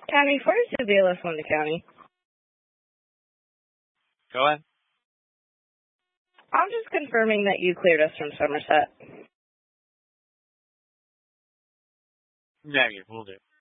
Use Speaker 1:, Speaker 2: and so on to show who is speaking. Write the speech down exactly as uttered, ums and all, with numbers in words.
Speaker 1: County forty-two B L S one to County.
Speaker 2: Go ahead.
Speaker 1: I'm just confirming that you cleared us from Somerset.
Speaker 2: Negative, we'll do.